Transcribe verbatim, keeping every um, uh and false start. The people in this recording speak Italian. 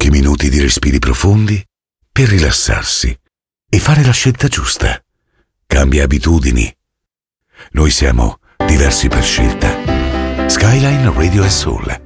Pochi minuti di respiri profondi per rilassarsi e fare la scelta giusta. Cambia abitudini. Noi siamo diversi per scelta. Skyline Radio and Soul.